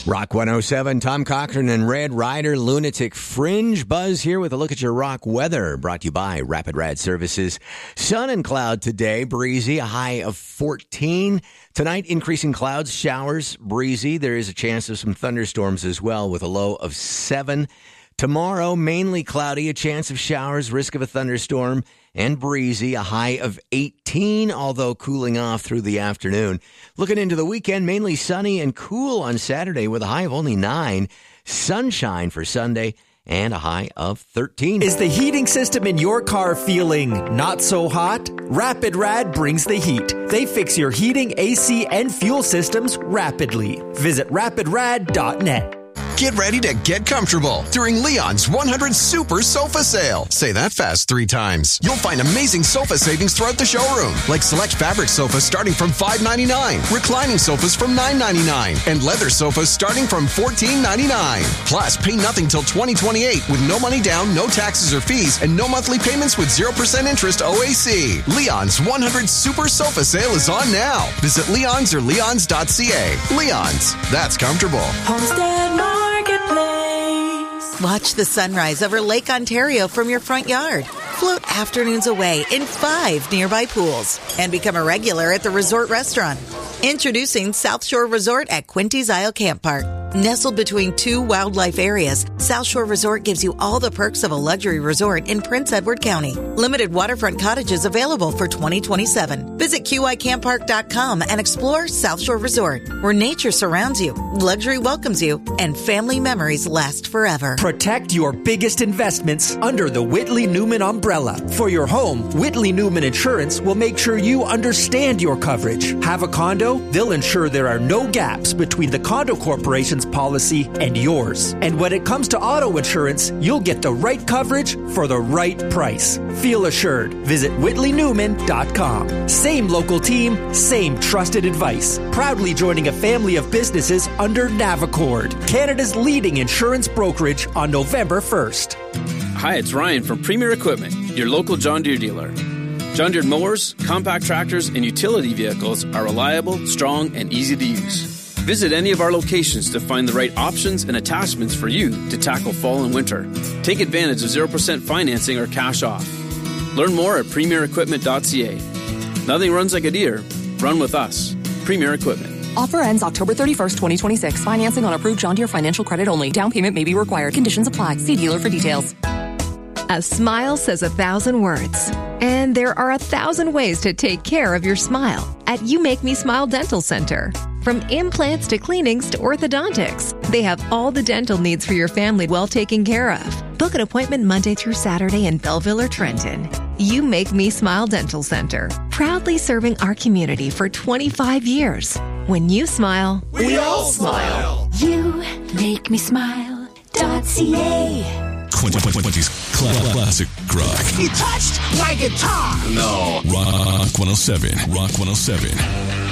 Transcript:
Rock 107, Tom Cochran and Red Rider Lunatic Fringe. Buzz here with a look at your rock weather, brought to you by Rapid Rad Services. Sun and cloud today, breezy, a high of 14. Tonight, increasing clouds, showers, breezy. There is a chance of some thunderstorms as well with a low of 7. Tomorrow, mainly cloudy, a chance of showers, risk of a thunderstorm, and breezy, a high of 18, although cooling off through the afternoon. Looking into the weekend, mainly sunny and cool on Saturday with a high of only 9. Sunshine for Sunday and a high of 13. Is the heating system in your car feeling not so hot? Rapid Rad brings the heat. They fix your heating, AC, and fuel systems rapidly. Visit rapidrad.net. Get ready to get comfortable during Leon's 100 Super Sofa Sale. Say that fast 3 times. You'll find amazing sofa savings throughout the showroom, like select fabric sofas starting from $5.99, reclining sofas from $9.99, and leather sofas starting from $14.99. Plus, pay nothing till 2028 with no money down, no taxes or fees, and no monthly payments with 0% interest OAC. Leon's 100 Super Sofa Sale is on now. Visit Leon's or leons.ca. Leon's, that's comfortable. Homestead Marketplace. Watch the sunrise over Lake Ontario from your front yard. Float afternoons away in 5 nearby pools and become a regular at the resort restaurant. Introducing South Shore Resort at Quinty's Isle Camp Park. Nestled between 2 wildlife areas, South Shore Resort gives you all the perks of a luxury resort in Prince Edward County. Limited waterfront cottages available for 2027. Visit QICamppark.com and explore South Shore Resort, where nature surrounds you, luxury welcomes you, and family memories last forever. Protect your biggest investments under the Whitley Newman umbrella. For your home, Whitley Newman Insurance will make sure you understand your coverage. Have a condo? They'll ensure there are no gaps between the condo corporation's policy and yours. And when it comes to auto insurance, you'll get the right coverage for the right price. Feel assured. Visit WhitleyNewman.com. Same local team, same trusted advice. Proudly joining a family of businesses under Navicord, Canada's leading insurance brokerage on November 1st. Hi, it's Ryan from Premier Equipment, your local John Deere dealer. John Deere mowers, compact tractors, and utility vehicles are reliable, strong, and easy to use. Visit any of our locations to find the right options and attachments for you to tackle fall and winter. Take advantage of 0% financing or cash off. Learn more at premierequipment.ca. Nothing runs like a Deere. Run with us. Premier Equipment. Offer ends October 31st, 2026. Financing on approved John Deere financial credit only. Down payment may be required. Conditions apply. See dealer for details. A smile says 1,000 words. And there are 1,000 ways to take care of your smile at You Make Me Smile Dental Center. From implants to cleanings to orthodontics, they have all the dental needs for your family well taken care of. Book an appointment Monday through Saturday in Belleville or Trenton. You Make Me Smile Dental Center, proudly serving our community for 25 years. When you smile, we all smile. You Make Me Smile.ca. 2020's classic rock. He touched my guitar. No. Rock 107. Rock 107.